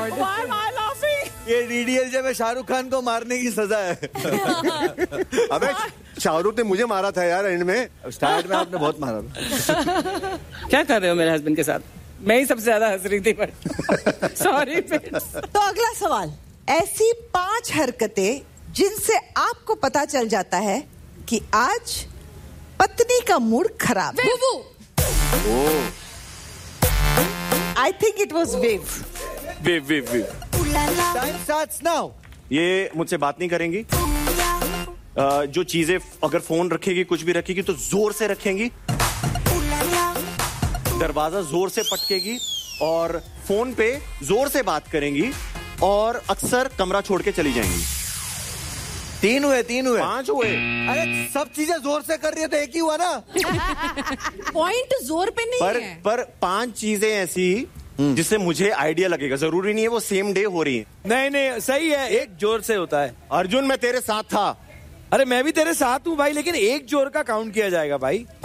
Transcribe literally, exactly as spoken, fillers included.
God, Why am I laughing? ये DDLJ में शाहरुख खान को मारने की सजा है। अबे शाहरुख ने मुझे मारा था यार एंड में। स्टार्ट में आपने बहुत मारा था। क्या कर रहे हो मेरे हस्बैंड के साथ? मैं ही सबसे ज्यादा हंस रही थी पर सॉरी। तो अगला सवाल, ऐसी पांच हरकतें जिनसे आपको पता चल जाता है कि आज पत्नी का मूड खराब है। I think it was wave. Wave wave wave. Time starts now. ये मुझसे बात नहीं करेंगी, uh, जो चीजें अगर फोन रखेगी कुछ भी रखेगी तो जोर से रखेंगी, दरवाजा जोर से पटकेगी और फोन पे जोर से बात करेंगी और अक्सर कमरा छोड़ के चली जाएंगी। तीन हुए, तीन हुए, पांच हुए। अरे सब चीजें जोर से कर रही है तो एक ही हुआ ना। पॉइंट जोर पे नहीं पर है। पर पांच चीजें ऐसी जिससे मुझे आइडिया लगेगा, जरूरी नहीं है वो सेम डे हो रही है। नहीं नहीं सही है, एक जोर से होता है। अर्जुन मैं तेरे साथ था। अरे मैं भी तेरे साथ हूँ भाई, लेकिन एक जोर का काउंट किया जाएगा भाई।